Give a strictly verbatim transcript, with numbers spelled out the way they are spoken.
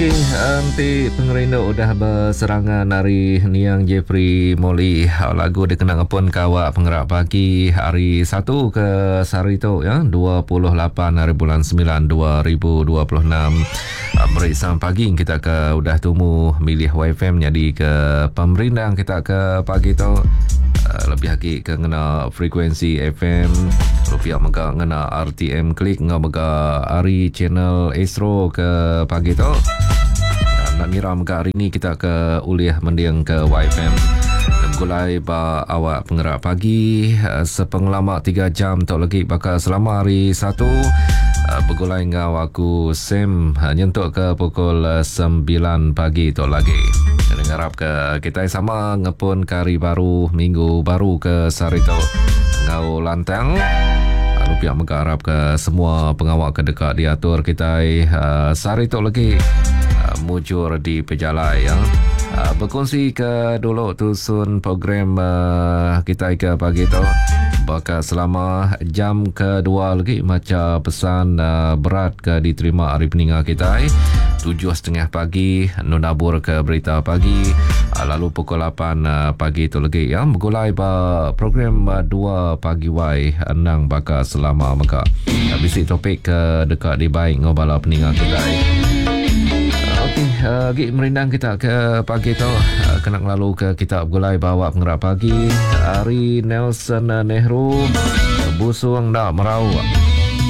Okey, nanti pengerino udah berserangan hari Niang Jeffrey Molly. Lagu dikenang pun kawak penggerak pagi hari satu ke Sarito ya, dua puluh lapan hari bulan sembilan dua ribu dua puluh enam. Meriksam pagi kita ke udah tumu milih Y F M jadi ke pemerintah kita ke pagi tu. Lebih lagi ke ngena frekuensi F M, lebih mega ngena R T M klik ngah mega hari channel Astro ke pagi tu. Nak ngira mega hari ni kita ke uliah mendiang ke Y F M. Gulai ba awak penggerak pagi sepenglama tiga jam tak lagi bakal selama hari satu. Bergulai ngau aku Sam nyentuk ke pukul sembilan pagi tu lagi. Dan ngarap ke kita sama ngepun kari baru minggu baru ke Sarito ngau lantang. Lalu pihak mengharap ke semua pengawal kedekat diatur kita uh, Sarito lagi uh, mujur di pejalai ya. Uh, berkongsi ke dulu tusun program uh, kita ke pagi tu bakal selama jam kedua lagi macam pesan uh, berat ke diterima hari peningat kita tujuh setengah pagi nunabur ke berita pagi uh, lalu pukul lapan uh, pagi tu lagi ya bergulai ba program uh, dua pagi Y enang bakal selama maka uh, bisi topik ke uh, dekat di baik ngobala peningat kita. Okey, uh, gig merindang kita ke pagi tu uh, kena lalu ke kita bergulai bawa penggerak pagi hari Nelson Nehru busung dak merau.